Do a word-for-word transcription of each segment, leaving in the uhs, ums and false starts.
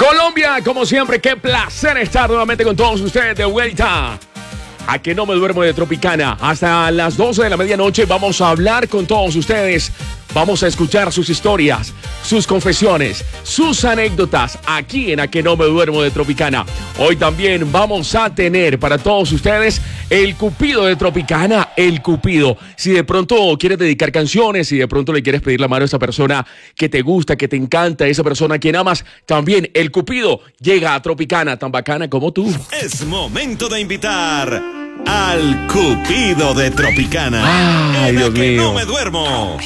Colombia, como siempre, qué placer estar nuevamente con todos ustedes de vuelta. A que no me duermo de Tropicana. Hasta las doce de la medianoche vamos a hablar con todos ustedes. Vamos a escuchar sus historias, sus confesiones, sus anécdotas aquí en A que no me duermo de Tropicana. Hoy también vamos a tener para todos ustedes el Cupido de Tropicana, el Cupido. Si de pronto quieres dedicar canciones, si de pronto le quieres pedir la mano a esa persona que te gusta, que te encanta, esa persona a quien amas, también el Cupido llega a Tropicana, tan bacana como tú. Es momento de invitar al Cupido de Tropicana. Ay, Dios mío. No me duermo.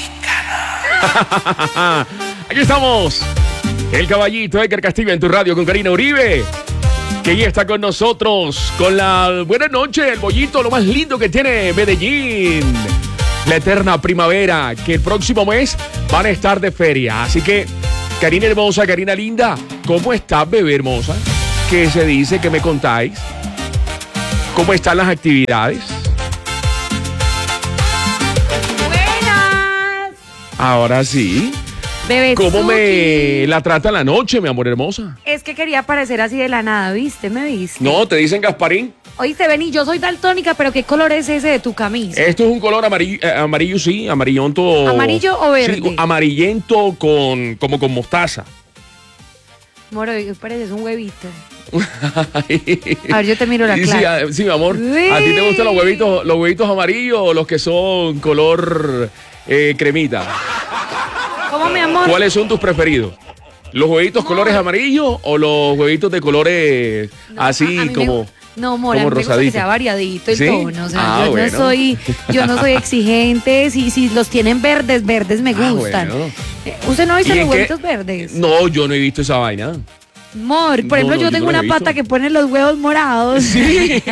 Aquí estamos. El caballito Edgar Castillo en tu radio con Karina Uribe, que ya está con nosotros con la buena noche, el bollito, lo más lindo que tiene Medellín. La eterna primavera, que el próximo mes van a estar de feria. Así que, Karina hermosa, Karina linda, ¿cómo estás, bebé hermosa? ¿Qué se dice? ¿Qué me contáis? ¿Cómo están las actividades? Buenas. Ahora sí. Bebé ¿Cómo Suki. me la trata la noche, mi amor hermosa? Es que quería aparecer así de la nada, ¿viste? ¿Me viste? No, te dicen Gasparín. Oíste, Beni, yo soy daltónica, pero ¿qué color es ese de tu camisa? Esto es un color amarillo, eh, amarillo sí, amarillento. ¿Amarillo o verde? Sí, amarillento con, como con mostaza. Moro, pareces un huevito. A ver, yo te miro la Sí, clara. sí, sí, mi amor. ¿A ti te gustan los huevitos, los huevitos amarillos o los que son color eh, cremita? ¿Cómo, mi amor? ¿Cuáles son tus preferidos? ¿Los huevitos Amor. colores amarillos o los huevitos de colores No, así a- a mí me como... gu- No, amor, a como mí me gusta que rosadito? sea variadito el ¿Sí? tono. O sea, Ah, yo, bueno. no soy, yo no soy exigente. Si, si los tienen verdes, verdes me Ah, gustan. bueno. Eh, ¿Usted no ha visto ¿Y los en qué- huevitos verdes? No, yo no he visto esa vaina. Amor, por No, ejemplo, no, yo yo tengo no lo he una pata visto. que pone los huevos morados. Sí.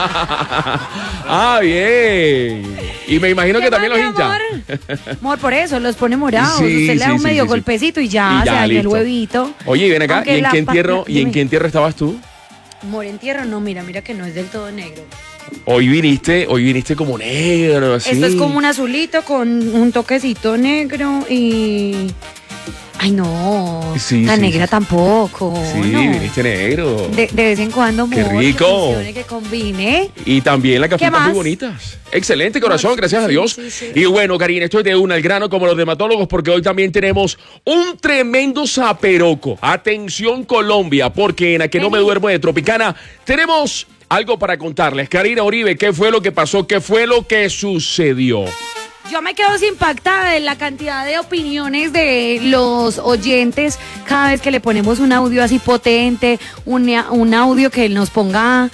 Ah, bien. Y me imagino ¿Qué que también más, los mi hincha. amor? Amor, por eso, los pone morados. Sí, Usted le da sí, un sí, medio sí, sí. golpecito y ya, Y ya, se dañó el listo. huevito. Oye, ven acá, Aunque ¿y en la qué pa- entierro, y en dime. qué entierro estabas tú? Amor, entierro, no, mira, mira que no es del todo negro. Hoy viniste, hoy viniste como negro, así. Esto es como un azulito con un toquecito negro y... Ay, no, Sí, la sí, negra sí. tampoco. Sí, no. viniste negro. De, de vez en cuando, amor, Qué rico. que funcione, que combine. Y también las gafitas más? muy bonitas. Excelente, corazón, No, sí, gracias a sí, Dios. sí, sí. Y bueno, Karina, estoy de una al grano como los dermatólogos porque hoy también tenemos un tremendo zaperoco. Atención, Colombia, porque en A que no me Vení. duermo de Tropicana tenemos algo para contarles. Karina Uribe, ¿qué fue lo que pasó? ¿Qué fue lo que sucedió? Yo me quedo impactada de la cantidad de opiniones de los oyentes cada vez que le ponemos un audio así potente, un, un audio que nos ponga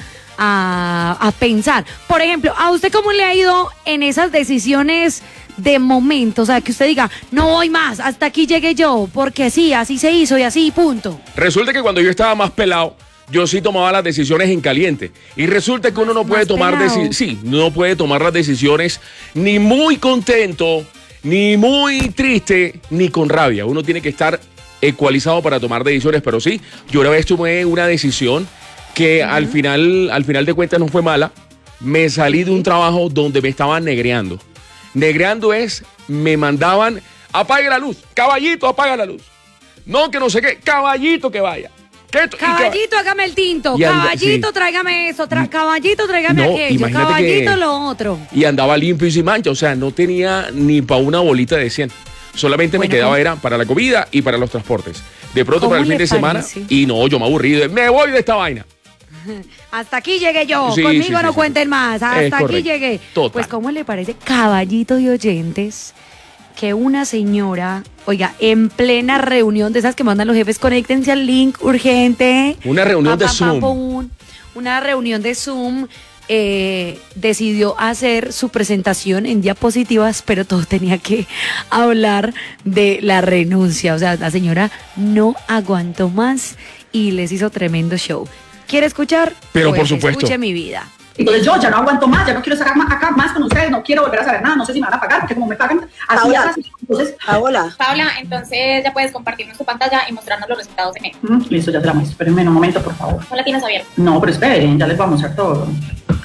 a, a pensar. Por ejemplo, ¿a usted cómo le ha ido en esas decisiones de momento? O sea, que usted diga, no voy más, hasta aquí llegué yo, porque sí, así se hizo y así, punto. Resulta que cuando yo estaba más pelado, yo sí tomaba las decisiones en caliente. Y resulta que uno no puede más tomar pelado. decisiones, sí, no puede tomar las decisiones ni muy contento, ni muy triste, ni con rabia. Uno tiene que estar ecualizado para tomar decisiones, pero sí, yo una vez tomé una decisión que al final, al final de cuentas no fue mala. Me salí de un trabajo donde me estaban negreando. Negreando es, me mandaban, apague la luz, caballito, apaga la luz. No, que no sé qué, caballito que vaya. ¿Qué to- y cab- Caballito, hágame el tinto. Y anda- Caballito, sí. tráigame eso. Tra- caballito, tráigame No, aquello. imagínate Caballito, que- lo otro. y andaba limpio y sin mancha, o sea, no tenía ni para una bolita de cien. Solamente Bueno, me quedaba ¿cómo? era para la comida y para los transportes. De pronto ¿Cómo para el fin le de semana parece? y no, yo me aburrí, de- me voy de esta vaina. Hasta aquí llegué yo. Sí, Conmigo sí, no sí, sí. cuenten más. Hasta Es aquí correcto. llegué. Total. Pues, ¿cómo le parece, caballito de oyentes, que una señora, oiga, en plena reunión de esas que mandan los jefes, conéctense al link urgente? Una reunión de Pam, pam, Zoom. pam, pum. Una reunión de Zoom. eh, decidió hacer su presentación en diapositivas, pero todo tenía que hablar de la renuncia. O sea, la señora no aguantó más y les hizo tremendo show. ¿Quiere escuchar? Pero por Pues supuesto. escuche mi vida. Entonces yo ya no aguanto más, ya no quiero estar más, acá más con ustedes, no quiero volver a saber nada, no sé si me van a pagar, porque como me pagan así, Paola. así, entonces, Paola, Paula, entonces ya puedes compartirnos tu pantalla y mostrarnos los resultados en él. mm, listo, ya te la muestro, espérenme un momento, por favor. No la tienes abierta. No, pero esperen, ya les voy a mostrar todo.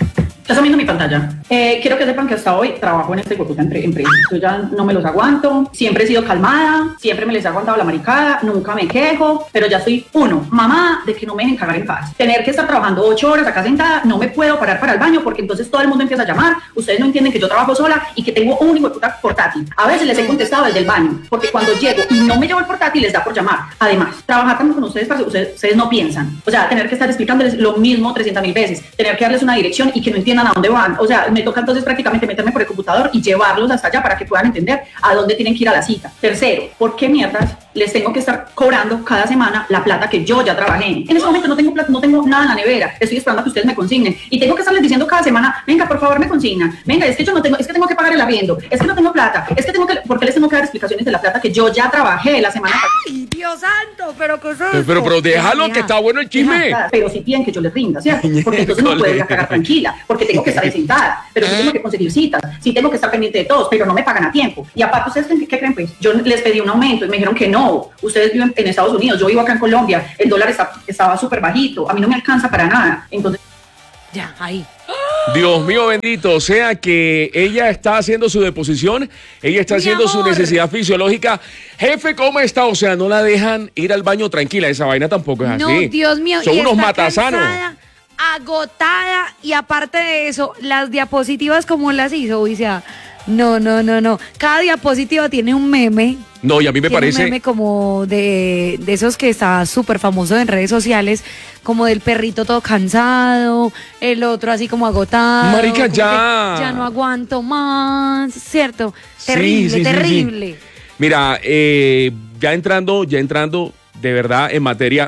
Estás viendo mi pantalla. Eh, quiero que sepan que hasta hoy trabajo en este hueputa entre- empresa. Yo ya no me los aguanto. Siempre he sido calmada. Siempre me les he aguantado la maricada. Nunca me quejo. Pero ya soy, uno, mamá de que no me dejen cagar en paz. Tener que estar trabajando ocho horas acá sentada. No me puedo parar para el baño porque entonces todo el mundo empieza a llamar. Ustedes no entienden que yo trabajo sola y que tengo un hueputa portátil. A veces les he contestado desde el baño. Porque cuando llego y no me llevo el portátil les da por llamar. Además, trabajar tanto con ustedes, parce, ustedes, ustedes no piensan. O sea, tener que estar explicándoles lo mismo trescientas mil veces. Tener que darles una dirección y que no entiendan a dónde van. O sea, me toca entonces prácticamente meterme por el computador y llevarlos hasta allá para que puedan entender a dónde tienen que ir a la cita. Tercero, ¿por qué mierdas les tengo que estar cobrando cada semana la plata que yo ya trabajé? En ese momento no tengo plata, no tengo nada en la nevera. Estoy esperando a que ustedes me consignen y tengo que estarles diciendo cada semana, venga, por favor, me consignan. Venga, es que yo no tengo, es que tengo que pagar el arriendo, es que no tengo plata, es que tengo que, ¿por qué les tengo que dar explicaciones de la plata que yo ya trabajé la semana pasada? ¡Ay, Dios santo! ¿Pero qué es Pero, esto? pero, pero déjalo, Ya. que está bueno el chisme. Ajá, pero si piden que yo les rinda, ¿cierto? Porque entonces no puedo ir a cagar tranquila, porque tengo que estar sentada, pero sí tengo que conseguir citas, sí tengo que estar pendiente de todos, pero no me pagan a tiempo. Y aparte, ¿ustedes qué, qué creen? Pues yo les pedí un aumento y me dijeron que no. Ustedes viven en Estados Unidos, yo vivo acá en Colombia, el dólar está, estaba súper bajito, a mí no me alcanza para nada. Entonces, Ya, ahí. Dios mío bendito, o sea que ella está haciendo su deposición, ella está Mi haciendo su amor. necesidad fisiológica. Jefe, ¿cómo está? O sea, no la dejan ir al baño tranquila, esa vaina tampoco es No, así. Dios mío. Son y unos está matasanos. cansada, agotada, y aparte de eso, las diapositivas como las hizo, o sea, no, no, no, no. Cada diapositiva tiene un meme. No, y a mí me Tiene parece... un meme como de, de esos que está súper famoso en redes sociales, como del perrito todo cansado, el otro así como agotado. Marica, como que ya. Ya no aguanto más, ¿cierto? Sí, Terrible, sí, sí, terrible. sí. Mira, eh, ya entrando, ya entrando de verdad en materia,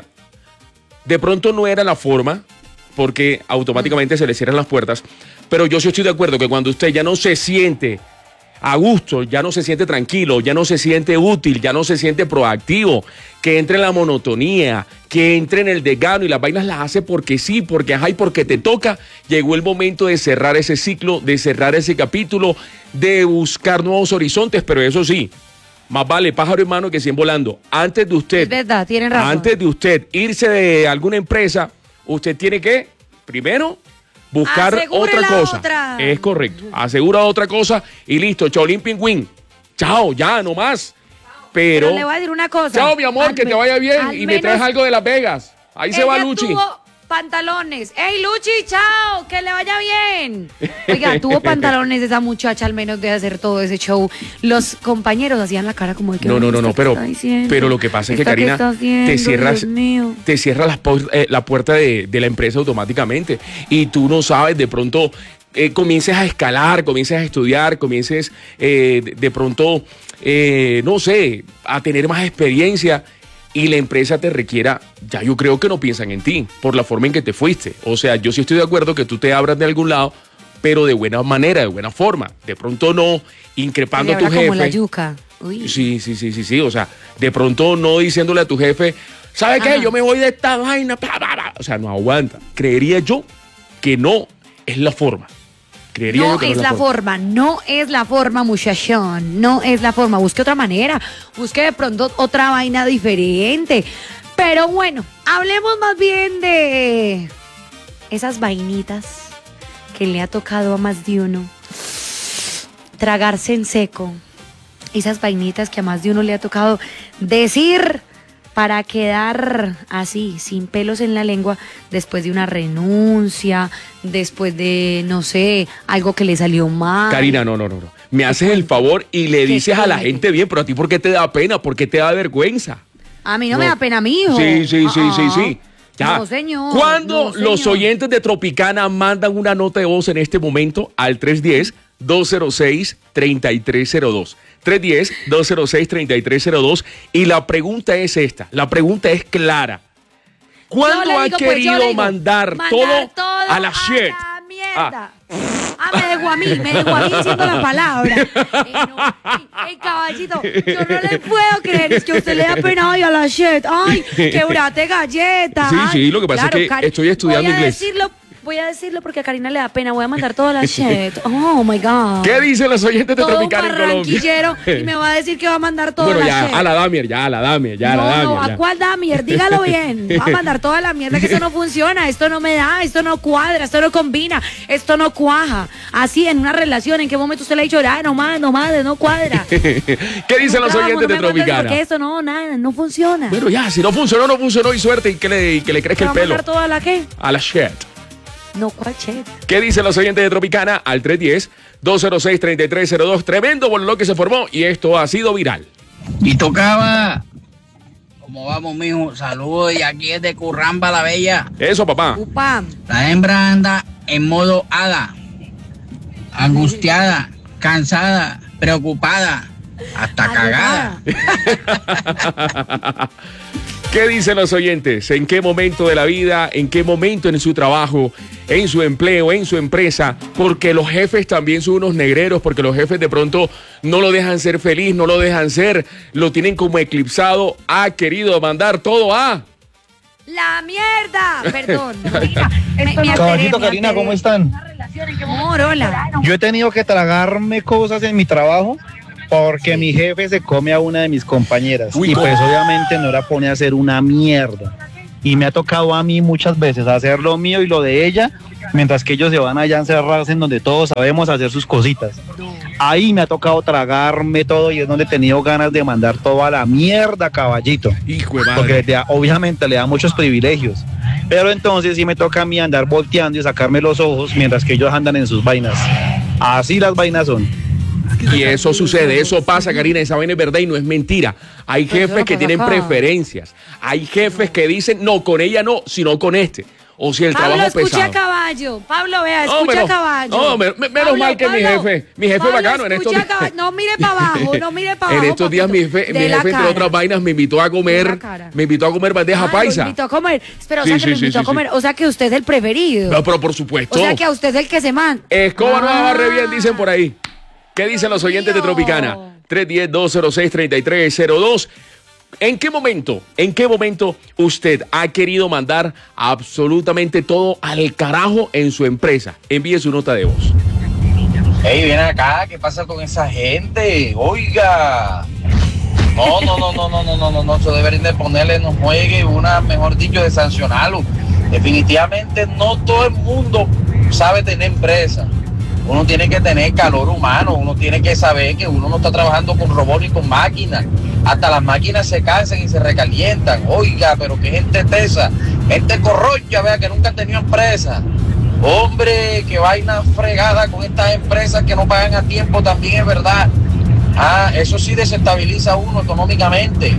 de pronto no era la forma, porque automáticamente se le cierran las puertas, pero yo sí estoy de acuerdo que cuando usted ya no se siente a gusto, ya no se siente tranquilo, ya no se siente útil, ya no se siente proactivo, que entre en la monotonía, que entre en el desgano y las vainas las hace porque sí, porque ajá y porque te toca, llegó el momento de cerrar ese ciclo, de cerrar ese capítulo, de buscar nuevos horizontes, pero eso sí, más vale pájaro en mano que cien volando. Antes de usted, Es verdad, tienen razón. antes de usted irse de alguna empresa, usted tiene que, primero, buscar Asegure otra la cosa. otra. Es correcto. Asegura otra cosa y listo. Cholín Pingüín. Chao, ya, no más. Pero. Pero le voy a decir una cosa. Chao, mi amor, Al que te me- vaya bien. al Y me traes menos algo de Las Vegas. Ahí se va ella Luchi. tuvo pantalones. ¡Ey, Luchi, chao! ¡Que le vaya bien! Oiga, tuvo pantalones esa muchacha, al menos de hacer todo ese show. Los compañeros hacían la cara como de que... No, no, "Ay, no, no, ¿esta qué pero, está diciendo? pero lo que pasa es que, ¿Esta qué Karina, está haciendo? te cierras, Dios mío. te cierra las pu- eh, la puerta de, de la empresa automáticamente y tú no sabes, de pronto eh, comiences a escalar, comiences a estudiar, comiences eh, de, de pronto, eh, no sé, a tener más experiencia y la empresa te requiera, ya yo creo que no piensan en ti por la forma en que te fuiste. O sea, yo sí estoy de acuerdo que tú te abras de algún lado, pero de buena manera, de buena forma. De pronto no increpando Y a tu ahora jefe. como la yuca. Uy. Sí, sí, sí, sí, sí. O sea, de pronto no diciéndole a tu jefe, ¿sabe qué? Ajá. Yo me voy de esta vaina. Bla, bla, bla. O sea, no aguanta. Creería yo que no es la forma. Creería yo No que es la forma, no es la forma, muchachón, no es la forma. Busque otra manera, busque de pronto otra vaina diferente. Pero bueno, hablemos más bien de esas vainitas que le ha tocado a más de uno tragarse en seco. Esas vainitas que a más de uno le ha tocado decir para quedar así, sin pelos en la lengua, después de una renuncia, después de, no sé, algo que le salió mal. Karina, no, no, no, no. Me haces el favor y le ¿Qué dices a la quiere? gente bien, pero a ti ¿por qué te da pena? ¿Por qué te da vergüenza? A mí no, No. me da pena, mijo. Sí, sí, sí, Ah, sí, ah. sí. Ya. No, señor. Cuando no, los señor. oyentes de Tropicana mandan una nota de voz en este momento al tres uno cero, dos cero seis, tres tres cero dos. tres uno cero, dos cero seis, tres tres cero dos. Y la pregunta es esta. La pregunta es clara. ¿Cuándo Yo le ha digo, pues, yo querido le digo, mandar, mandar todo, a la shit? la mierda. Ah, me dejó a mí, me dejó a mí diciendo la palabra. Eh, no, ey, ey, caballito, yo no le puedo creer, es que a usted le da pena ay, a la shit. Ay, quebrate galleta. Sí, ay. sí, lo que pasa es que Cari, estoy estudiando voy a inglés. Decirlo, voy a decirlo porque a Karina le da pena. Voy a mandar toda la shit. Oh, my God. ¿Qué dicen los oyentes de Todo un Tropicana en Colombia? barranquillero y me va a decir que va a mandar toda Bueno, la ya, shit. a la Damier, ya, a la Damier, ya, a no, la Damier. no, ¿a ya. cuál Damier? Dígalo bien. Va a mandar toda la mierda, que esto no funciona, esto no me da, esto no cuadra, esto no combina, esto no cuaja. Así en una relación, ¿en qué momento usted le ha dicho, ah, no más, no más, no cuadra? ¿Qué dicen los Trabajo, oyentes no de me mandes Tropicana? Porque esto no, nada, no funciona. Bueno, ya, si no funcionó, no funcionó y suerte y que le, y que le crezca ¿Va el a pelo. mandar toda la qué? A la shit. No, ¿cuál shit? ¿Qué dicen los oyentes de Tropicana? Al tres uno cero, dos cero seis, tres tres cero dos. Tremendo bololó que se formó y esto ha sido viral. Y tocaba. ¿Cómo vamos, mijo? Saludos y aquí es de Curramba la Bella. Eso, papá. Upa. La hembra anda en modo hada, angustiada, cansada, preocupada, hasta cagada. ¿Qué dicen los oyentes? ¿En qué momento de la vida, en qué momento en su trabajo, en su empleo, en su empresa? Porque los jefes también son unos negreros, porque los jefes de pronto no lo dejan ser feliz, no lo dejan ser, lo tienen como eclipsado, ha querido mandar todo a... La mierda. Perdón. Mira, me, me alteré, Caballito, me Karina, alteré. ¿cómo están? Amor, hola. Yo he tenido que tragarme cosas en mi trabajo porque mi jefe se come a una de mis compañeras. Uy, y ¿cómo? pues obviamente no la pone a hacer una mierda. Y me ha tocado a mí muchas veces hacer lo mío y lo de ella, mientras que ellos se van allá a encerrarse en donde todos sabemos hacer sus cositas. Ahí me ha tocado tragarme todo y es donde he tenido ganas de mandar todo a la mierda, caballito. Hijo de madre. Porque le da- obviamente le da muchos privilegios. Pero entonces sí me toca a mí andar volteando y sacarme los ojos mientras que ellos andan en sus vainas. Así las vainas son. Y eso sucede, eso pasa, Karina, esa vaina es verdad y no es mentira. Hay Pues jefes yo que no tienen pasa acá. preferencias. Hay jefes que dicen, no, con ella no, sino con este. O si el Pablo, trabajo escucha pesado. a caballo. Pablo, vea, No, escucha a menos- caballo. no, me- me- menos Pablo, mal que mi Pablo, jefe- mi jefe Pablo, bacano en estos escucha a días. caballo. No mire para abajo, no mire para abajo. En estos días mi, jefe, papito. mi De la jefe, entre cara. otras vainas, me invitó a De comer, la cara. me invitó a comer bandeja Ah, lo paisa. invitó a comer. Pero, Sí, o sea, sí, que lo sí, invitó sí, a comer. sí. O sea, que usted es el preferido. No, pero por supuesto. O sea, que a usted es el que se man. Escoba no Ah. barre bien, dicen por ahí. ¿Qué dicen los oyentes de mío. Tropicana? tres uno cero, dos cero seis, tres tres cero dos. ¿En qué momento, en qué momento usted ha querido mandar absolutamente todo al carajo en su empresa? Envíe su nota de voz. Ey, ven acá, ¿qué pasa con esa gente? Oiga. No, no, no, no, no, no, no, no, no, eso deberían de ponerle en un juegue una, mejor dicho, de sancionarlo. Definitivamente no todo el mundo sabe tener empresa. Uno tiene que tener calor humano, uno tiene que saber que uno no está trabajando con robots ni con máquinas. Hasta las máquinas se cansan y se recalientan. Oiga, pero qué gente tesa, gente corrocha, vea, que nunca ha tenido empresa. Hombre, qué vaina fregada con estas empresas que no pagan a tiempo, también es verdad. Ah, eso sí desestabiliza a uno económicamente.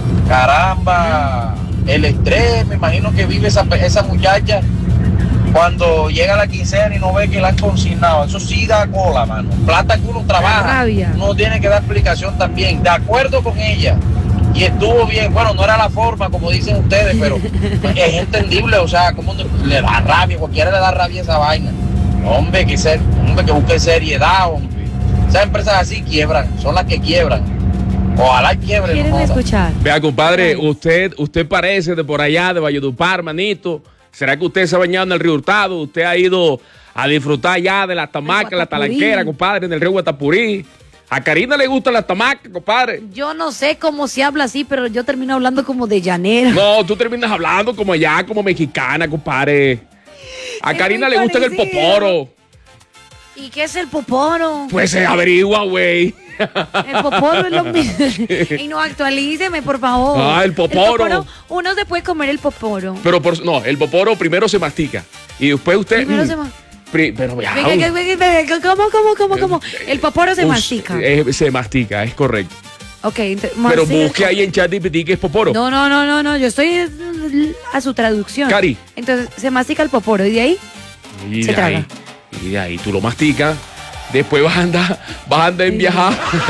Caramba, el estrés, me imagino que vive esa, esa muchacha cuando llega la quincena y no ve que la han consignado. Eso sí da cola, mano. Plata que uno trabaja, rabia. uno tiene que dar explicación también. De acuerdo con ella. Y estuvo bien. Bueno, no era la forma, como dicen ustedes, pero es entendible. O sea, como le da rabia, cualquiera le da rabia esa vaina. Hombre, que ser, hombre, que busque seriedad, hombre. Esas empresas así quiebran, son las que quiebran. Ojalá quiebren. ¿Quieren no joda. escuchar? Vea, compadre, usted, usted parece de por allá, de Valledupar, manito. ¿Será que usted se ha bañado en el río Hurtado? ¿Usted ha ido a disfrutar ya de las tamacas, la Guatapurí. talanquera, compadre, en el río Guatapurí? A Karina le gustan las tamacas, compadre. Yo no sé cómo se habla así, pero yo termino hablando como de llanera. No, tú terminas hablando como allá, como mexicana, compadre. A Es Karina muy le gusta el parecido. poporo. ¿Y qué es el poporo? Pues se averigua, güey. El poporo es lo mismo. Y no, actualíceme, por favor. Ah, el poporo. Uno se puede comer el poporo. Pero por, no, el poporo primero se mastica. Y después usted. Primero mm, se ma- pri- pero ya. Venga, venga, venga, venga, ¿Cómo, cómo, cómo, cómo? El poporo se Us- mastica. eh, se mastica, es correcto. Ok, ent- Pero mastica. busque ahí en ChatGPT que es poporo. No, no, no, no, no. Yo estoy eh, a su traducción. Cari. Entonces se mastica el poporo y de ahí. y se de ahí, traga. y de ahí tú lo masticas. Después vas a andar, vas a andar en viajar.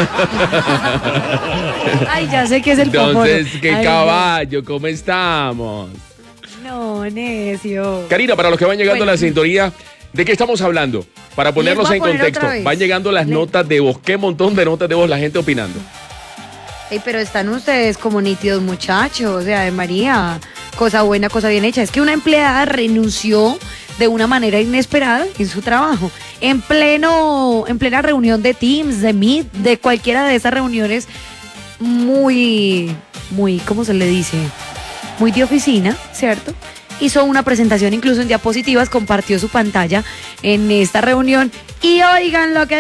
Ay, ya sé que es el Entonces, poporo. qué Ay, caballo, ¿cómo estamos? No, necio. Karina, para los que van llegando Bueno. a la sintonía, ¿de qué estamos hablando? Para ponerlos voy a en poner contexto, otra vez. van llegando las Le- notas de voz. ¿Qué montón de notas de voz la gente opinando? Ey, pero están ustedes como nítidos muchachos, o sea, de María, cosa buena, cosa bien hecha. Es que una empleada renunció de una manera inesperada en su trabajo. En pleno, en plena reunión de Teams, de Meet, de cualquiera de esas reuniones muy, muy, ¿cómo se le dice? Muy de oficina, ¿cierto? Hizo una presentación incluso en diapositivas, compartió su pantalla en esta reunión y oigan lo que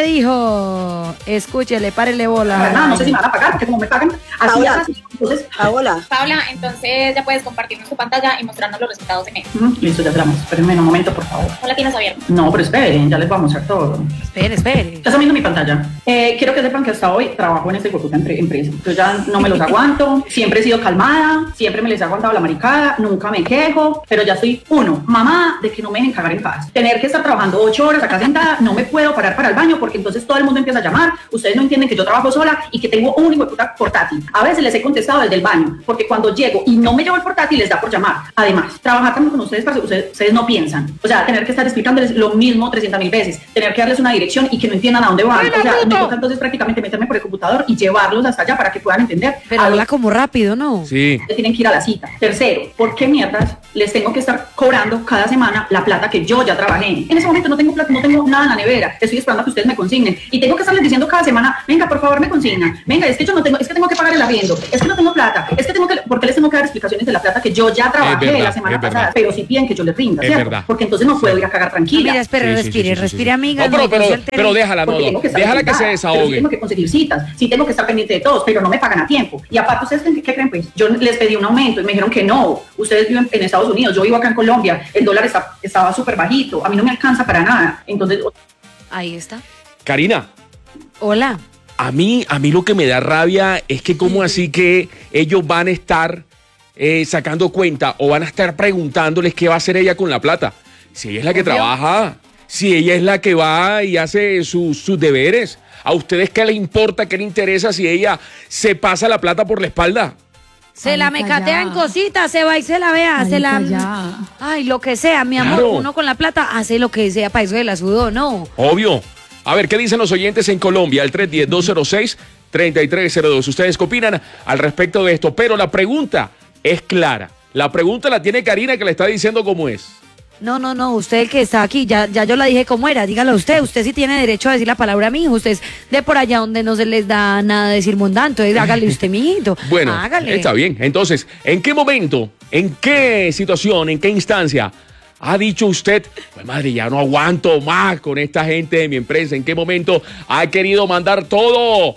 dijo. Escúchele, párele bola. No, no sé si me van a pagar, porque como me pagan, así Paola. así. Entonces, Paola. Paola, entonces ya puedes compartirnos tu pantalla y mostrarnos los resultados de mes. ujú, listo, ya esperamos. Espérenme un momento, por favor. ¿No la tienes abierta? No, pero esperen, ya les voy a mostrar todo. Espere, espere. Ya están viendo mi pantalla. Eh, quiero que sepan que hasta hoy trabajo en esta hijueputa empre- empresa. Yo ya no me los aguanto. Siempre he sido calmada. Siempre me les he aguantado la maricada. Nunca me quejo. Pero ya soy, uno, mamá de que no me dejen cagar en paz. Tener que estar trabajando ocho horas acá sentada. No me puedo parar para el baño porque entonces todo el mundo empieza a llamar. Ustedes no entienden que yo trabajo sola y que tengo un hijueputa portátil. A veces les he contestado desde el baño porque cuando llego y no me llevo el portátil les da por llamar. Además, trabajar también con ustedes, parce, ustedes, ustedes no piensan. O sea, tener que estar explicándoles lo mismo trescientas mil veces. Tener que darles una dirección y que no entiendan a dónde van. O sea, me toca entonces prácticamente meterme por el computador y llevarlos hasta allá para que puedan entender. Pero a habla como rápido, ¿no? Sí. dónde tienen que ir a la cita. Tercero, ¿por qué mierdas les tengo que estar cobrando cada semana la plata que yo ya trabajé? En ese momento no tengo plata, no tengo nada en la nevera. Estoy esperando a que ustedes me consignen y tengo que estarles diciendo cada semana, venga, por favor, me consignan. Venga, es que yo no tengo, es que tengo que pagar el arriendo, es que no tengo plata, es que tengo que, ¿por qué les tengo que dar explicaciones de la plata que yo ya trabajé verdad, la semana es verdad. pasada? Pero si piden que yo les rinda, Es ¿cierto? verdad. Porque entonces no puedo ir a cagar tranquila. Mira, espere, Sí, sí, respire, sí, sí, sí, respire, sí. amiga. No, pero, no pero, se altere. pero déjala, no, Porque no. tengo que estar Déjala que se ocupada, pero sí desahogue. tengo que conseguir citas, sí tengo que estar pendiente de todos, pero no me pagan a tiempo. Y aparte, ¿ustedes qué, qué creen? Pues yo les pedí un aumento y me dijeron que no. Ustedes viven en Estados Unidos, yo vivo acá en Colombia, el dólar está, estaba súper bajito, a mí no me alcanza para nada. Entonces, Ahí está. Karina, Hola. a mí, a mí lo que me da rabia es que cómo así que ellos van a estar eh, sacando cuenta o van a estar preguntándoles qué va a hacer ella con la plata. Si ella es la que Obvio. trabaja, si ella es la que va y hace sus, sus deberes, ¿a ustedes qué les importa, qué les interesa si ella se pasa la plata por la espalda? Se la Marica, mecatea ya. en cositas, se va y se la vea, se la... Marica, ya. Ay, lo que sea, mi amor, Claro. uno con la plata hace lo que sea, para eso de la sudó, ¿no? Obvio. A ver, ¿qué dicen los oyentes en Colombia? El tres uno cero, dos cero seis, tres tres cero dos. ¿Ustedes qué opinan al respecto de esto? Pero la pregunta es clara. La pregunta la tiene Karina, que le está diciendo cómo es. No, no, no, usted el que está aquí, ya, ya yo la dije cómo era, dígalo usted, usted sí tiene derecho a decir la palabra mijo, usted es de por allá donde no se les da nada de decir mundano, entonces hágale usted mijito. Bueno, hágale. está bien. Entonces, ¿en qué momento, en qué situación, en qué instancia ha dicho usted, pues madre, ya no aguanto más con esta gente de mi empresa? ¿En qué momento ha querido mandar todo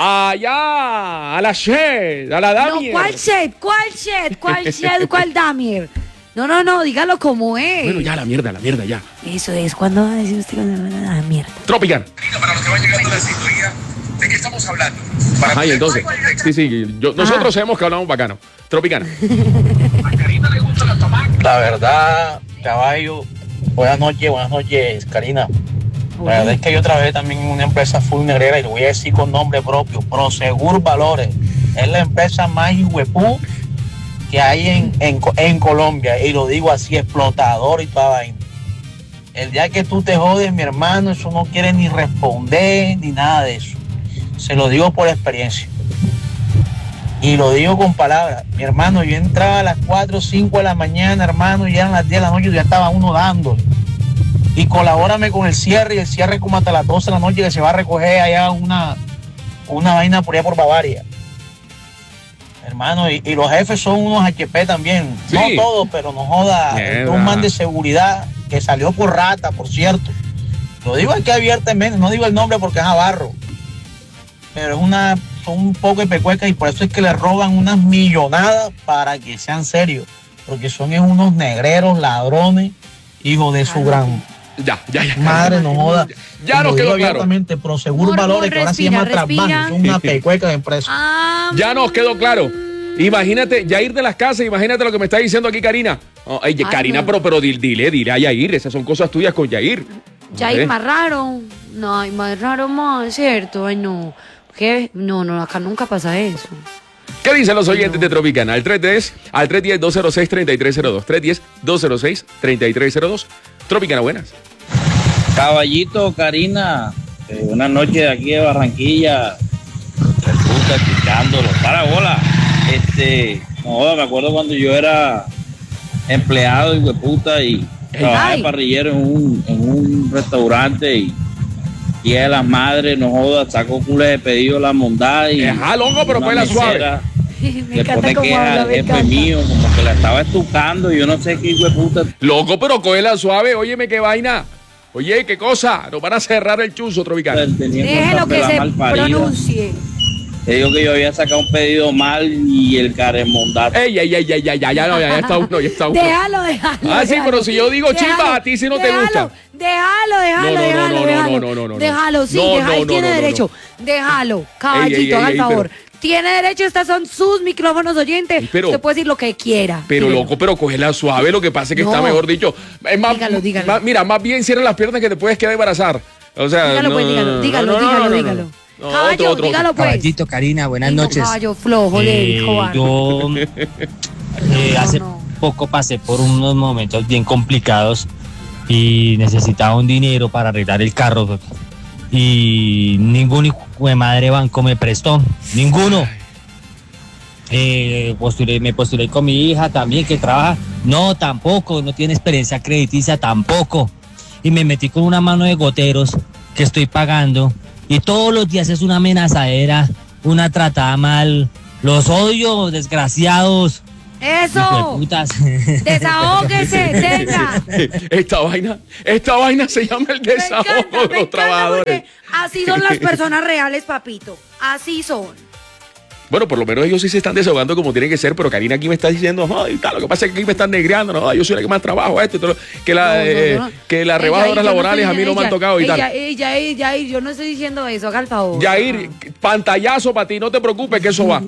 allá a la Shed, a la No, Damier? ¿cuál Shed? ¿Cuál Shed? ¿Cuál Shed? ¿Cuál Damier? No, no, no, dígalo como es. Bueno, ya la mierda, la mierda, ya. Eso es, ¿cuándo va a decir usted la mierda? Tropical. Para los que van llegando a la sintonía, ¿de qué estamos hablando? Para Ajá, y entonces, sí, sí, yo- nosotros Ajá. sabemos que hablamos bacano. Tropicana. a Karina le gusta la tomaca. La verdad, caballo, buenas noches, buenas noches, Karina. La verdad es que yo trabajé también en una empresa full negrera y lo voy a decir con nombre propio, Prosegur Valores. Es la empresa más huepú que hay en, en, en Colombia, y lo digo así, explotador y toda vaina. El día que tú te jodes, mi hermano, eso no quiere ni responder ni nada de eso. Se lo digo por experiencia. Y lo digo con palabras. Mi hermano, yo entraba a las cuatro o cinco de la mañana, hermano, y eran las diez de la noche y ya estaba uno dándole. Y colabórame con el cierre, y el cierre como hasta las doce de la noche, que se va a recoger allá una, una vaina por allá por Bavaria. Hermano, y, y los jefes son unos H P también. Sí. No todos, pero no joda. Mierda. Un man de seguridad que salió por rata, por cierto. Lo digo aquí abiertamente, no digo el nombre porque es Navarro. Pero es una, son un poco de pecuecas, y por eso es que le roban unas millonadas para que sean serios. Porque son es unos negreros, ladrones, hijos de su gran Ya, ya, ya. madre, no joda. Ya Lo nos digo quedó claro. abiertamente, Prosegur Amor, Valores, amor, que ahora se respira, llama respira. Trasbank, son una pecueca de empresa. Ah, Ya nos quedó claro. Imagínate, Yair de las casas, imagínate lo que me está diciendo aquí Karina. Oh, ey, Ay, Karina, no. pero, pero dile, dile, dile a Yair, esas son cosas tuyas con Yair. ya ¿Eh? hay más raro. No, hay más raro más, ¿cierto? Ay, no. ¿Qué? No, no, acá nunca pasa eso. ¿Qué dicen los oyentes de Tropicana? Al tres tres, al tres uno cero, dos cero seis, tres tres cero dos. tres uno cero, dos cero seis, tres tres cero dos. Tropicana, buenas. Caballito, Karina, eh, buenas noches de aquí de Barranquilla. Resulta escuchándolo. Para bola. Este, no, me acuerdo cuando yo era empleado y hueputa y Trabajaba de parrillero en un, en un restaurante y Día de las Madres, no jodas, sacó cules de pedido la mondada y... Ajá, loco, pero fue la suave. Me encanta cómo habla, al me jefe encanta. mío, como que la estaba estucando y yo no sé qué hijo de puta. Loco, pero cógela suave, óyeme qué vaina. Oye, qué cosa, nos van a cerrar el chuzo, Tropicana. Déjelo que se pronuncie. Te digo que yo había sacado un pedido mal y el caremondato. Ey, ey, ey, ey, ey, ya, ya, no, ya, ya está uno, ya está uno. Déjalo, déjalo. Ah, sí, déjalo. pero si yo digo Déjalo, chimba, a ti sí no te déjalo, gusta. Déjalo, déjalo, No, no, déjalo, no, no, déjalo. no, no, no, no. Déjalo, sí, No, deja, no, él no, tiene no, no, derecho. Déjalo, caballito, Ey, ey, haga ey, el ey, favor. pero- Tiene derecho, estas son sus micrófonos oyentes. Ey, pero- Usted puede decir lo que quiera. Pero Dígalo. loco, pero cógela suave, lo que pasa es que No. está mejor dicho. Es más, Dígalo, dígalo. más- mira, más bien cierra las piernas que te puedes quedar embarazar. O sea, Dígalo, no, pues, no, dígalo, no, dígalo, no, no, dígalo, no, no, dígalo. no. No, Caballo, otro, otro, dígalo, otro. pues. Caballito, Karina, buenas Digo, noches. caballo flojo, le Eh, dijo Barney. yo eh, hace poco pasé por unos momentos bien complicados y necesitaba un dinero para arreglar el carro y ningún hijo de madre banco me prestó, ninguno. Eh, postulé, me postulé con mi hija también que trabaja, no, tampoco, no tiene experiencia crediticia tampoco, y me metí con una mano de goteros que estoy pagando y todos los días es una amenazadera, una tratada mal, los odio, desgraciados. ¡Eso! Hijueputas. Desahógese, tenga. Esta vaina, esta vaina se llama el desahogo de los trabajadores. Así son las personas reales, papito. Así son. Bueno, por lo menos ellos sí se están desahogando como tiene que ser, pero Karina aquí me está diciendo, ay, tal, lo que pasa es que aquí me están negreando, no, yo soy la que más trabajo, esto, y todo, que la, No, no, eh, no. que las Ella, rebajas de horas yo no laborales estoy a mí no me han diciendo- tocado y ella, tal. Ella, ella, ella, yo no estoy diciendo eso, haga el favor. Yair, pantallazo para ti, no te preocupes que eso va.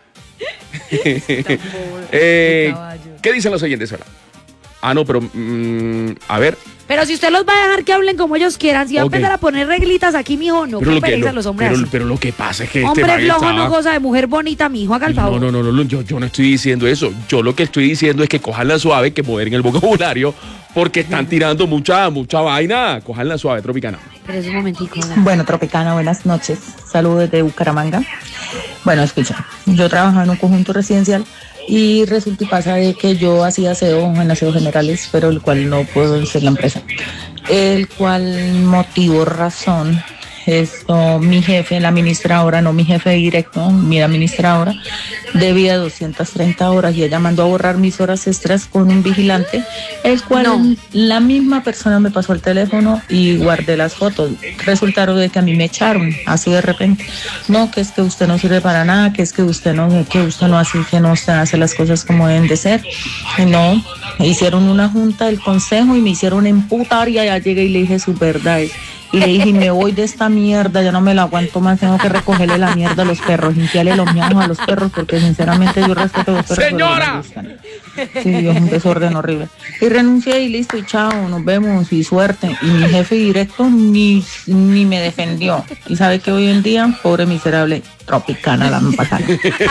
Eh, ¿Qué dicen los oyentes ahora? Ah, no, pero mm, a ver. Pero si usted los va a dejar que hablen como ellos quieran, si va Ok. a empezar a poner reglitas aquí, mijo, no, pero, qué lo que, pereza lo- los hombres pero, así. pero lo que pasa es que este Hombre man flojo está- no goza de mujer bonita, mijo, haga el favor. No, no, no, no, yo, yo no estoy diciendo eso. Yo lo que estoy diciendo es que cojanla suave, que moderen el vocabulario, porque están tirando mucha, mucha vaina. Cojanla suave, Tropicana. Pero es un momentico. hola. Bueno, Tropicana, buenas noches. Saludos desde Bucaramanga. Bueno, escucha, yo trabajaba en un conjunto residencial y resulta y pasa de que yo hacía aseo en aseos generales, pero el cual no puedo ser la empresa. El cual motivo, razón, esto, mi jefe, la administradora, no mi jefe directo, mi administradora, debía doscientas treinta horas y ella mandó a borrar mis horas extras con un vigilante, el cual No. la misma persona me pasó el teléfono y guardé las fotos. Resultaron de que a mí me echaron así de repente. No, que es que usted no sirve para nada, que es que usted no, que usted no hace, que no usted hace las cosas como deben de ser. No, hicieron una junta del consejo y me hicieron emputar y allá llegué y le dije sus verdades. Y le dije, me voy de esta mierda, ya no me la aguanto más, tengo que recogerle la mierda a los perros, limpiarle los miados a los perros, porque sinceramente yo respeto a los perros. pero ¡Señora! no me gustan. Sí, es un desorden horrible. Y renuncié y listo, y chao, nos vemos y suerte. Y mi jefe directo ni, ni me defendió. Y sabe que hoy en día, pobre miserable, Tropicana la me pasaron.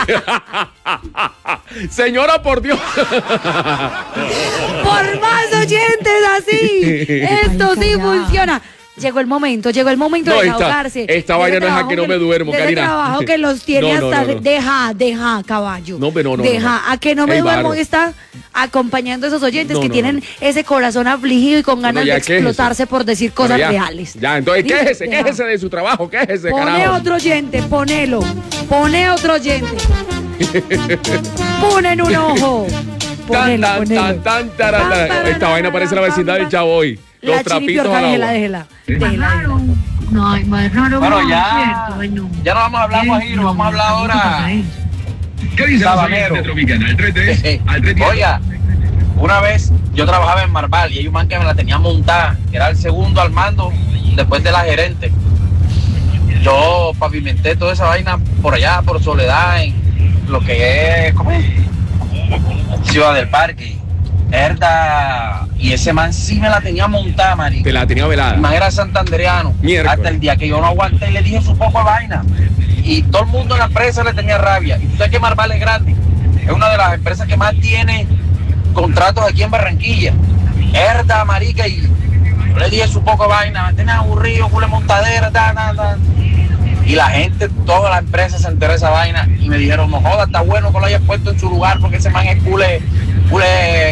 Señora, por Dios. Por más oyentes así. Esto sí funciona. Llegó el momento, llegó el momento No, de esta- desahogarse. esta De vaina ese no es a trabajo que no me duermo, de ese Karina. trabajo que los tiene No, no, hasta... no, no. Deja, deja, caballo. No, pero no, no, Deja, no. a que no me Ey, duermo Baro. está acompañando a esos oyentes No, que no, tienen no. ese corazón afligido y con Bueno, ganas ya, de quéjese. explotarse por decir Bueno, cosas ya, reales. Ya, entonces Dice, quéjese, deja. quéjese de su trabajo, quéjese, Pone carajo. otro oyente, ponelo. Pone otro oyente. Ponen un ojo. Tan, Ponelo, tan, ponelo. tan, tan, taran, Pam, taran. pam, Esta pam, vaina parece la pam, vecindad pam, del chavo hoy. Los La trapitos chiripiorca, al déjela, agua. déjela. No, hay más raro. Bueno, ya, ya no vamos a hablar guajiro, vamos a hablar ahora. ¿Qué dice la Sabanero. de Tropicana? Al tres tres, al tres diez. Oiga, una vez yo trabajaba en Marval y hay un man que me la tenía montada, que era el segundo al mando después de la gerente. Yo pavimenté toda esa vaina por allá, por Soledad, en lo que es, ¿cómo es? Ciudad del Parque. Herda, y ese man sí me la tenía montada, marico. Te la tenía velada. El man era santandereano. Miércoles. Hasta el día que yo no aguanté y le dije su poco de vaina. Y todo el mundo en la empresa le tenía rabia. Y tú sabes que Marval es grande. Es una de las empresas que más tiene contratos aquí en Barranquilla. Herda, marica, y yo le dije su poco de vaina. Me tenía aburrido, cule montadera, ta, ta, ta. Y la gente, toda la empresa se enteró de esa vaina y me dijeron, no joda, está bueno que lo hayas puesto en su lugar porque ese man es cule, cule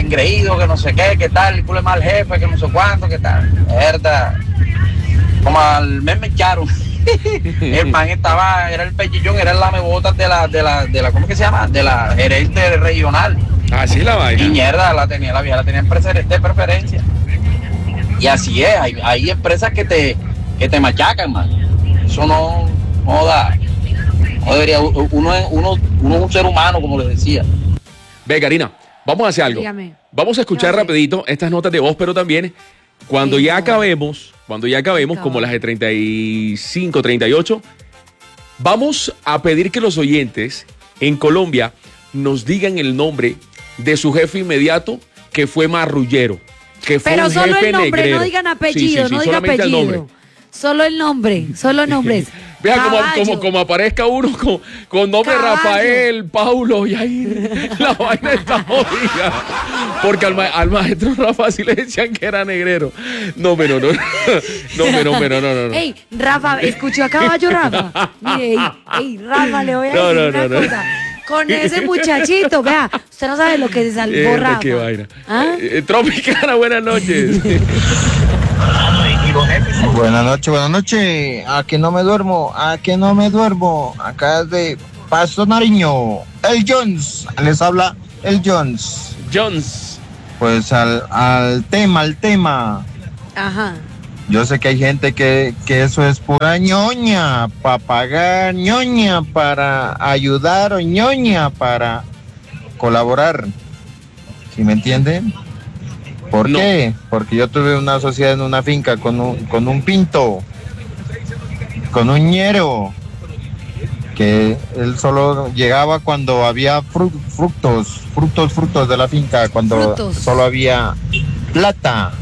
engreído, que no sé qué, que tal, el culo es mal jefe, que no sé cuánto, que tal. Verdad. Como al mes me echaron. El man estaba, era el pechillón, era el lamebotas de la, de la, de la, ¿cómo que se llama? De la gerente regional. Así la vaina. Y mierda, la tenía, la vieja la tenía en prefer- de preferencia. Y así es, hay, hay empresas que te, que te machacan, man. Eso no, no da. No debería, uno, es- uno, uno es un ser humano, como les decía. Ve, Karina, vamos a hacer algo. Dígame. Vamos a escuchar rapidito estas notas de voz, pero también cuando ya acabemos, cuando ya acabemos, como las de treinta y cinco, treinta y ocho, vamos a pedir que los oyentes en Colombia nos digan el nombre de su jefe inmediato que fue marrullero, que fue Pero un solo jefe el nombre, negrero. no digan Sí, apellido, sí, sí, no digan solamente el apellido. nombre. Solo el nombre, solo nombres. Vea como, Caballo. como, como aparezca uno con, con nombre Caballo. Rafael, Paulo, y ahí la vaina está jodida. Porque al, ma- al maestro Rafa sí le decían que era negrero. No, pero no. No, pero no, no, no, no. Ey, Rafa, ¿escuchó a Caballo, Rafa? Mire, ey, ey, Rafa, le voy a No, decir no, una no, no. cosa. Con ese muchachito, vea, usted no sabe lo que se salvó Eh, Rafa. qué vaina. ¿Ah? Eh, eh, Tropicana, buenas noches. Buenas noches, buenas noches. A que no me duermo, a que no me duermo. Acá de Paso Nariño, el Jones. Les habla el Jones. Jones. Pues al, al tema, al tema. Ajá. Yo sé que hay gente que, que eso es pura ñoña, para pagar, ñoña para ayudar o ñoña para colaborar. ¿Sí me entienden? ¿Por qué? Porque yo tuve una sociedad en una finca con un, con un pinto, con un ñero, que él solo llegaba cuando había fru- frutos, frutos, frutos de la finca, cuando Frutos. solo había plata.